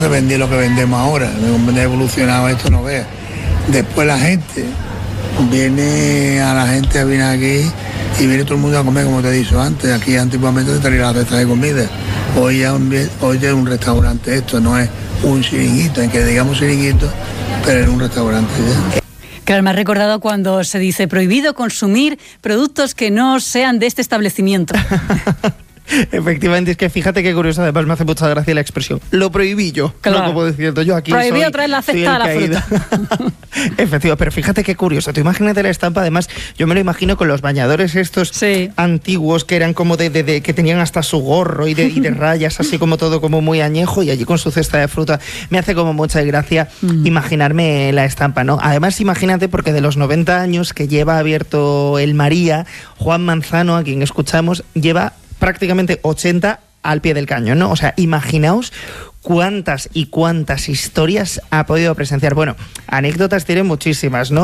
Vendí lo que vendemos ahora, ha evolucionado esto, no veas. Después la gente viene aquí y viene todo el mundo a comer, como te he dicho antes. Aquí antiguamente te traía la cesta de comida. Hoy es un restaurante esto, no es un chiringuito, en que digamos chiringuito, pero es un restaurante ya. Claro, me ha recordado cuando se dice prohibido consumir productos que no sean de este establecimiento. Efectivamente, es que fíjate qué curioso, además me hace mucha gracia la expresión. Lo prohibí yo, claro. No como diciendo yo aquí. Prohibido traer la cesta a la fruta. Efectivamente, pero fíjate qué curioso. Tú imagínate la estampa, además, yo me lo imagino con los bañadores estos antiguos que eran como de que tenían hasta su gorro y de rayas, así como todo como muy añejo, y allí con su cesta de fruta. Me hace como mucha gracia imaginarme la estampa, ¿no? Además, imagínate, porque de los 90 años que lleva abierto el María, Juan Manzano, a quien escuchamos, lleva prácticamente 80 al pie del cañón, ¿no? O sea, imaginaos cuántas y cuántas historias ha podido presenciar. Bueno, anécdotas tienen muchísimas, ¿no?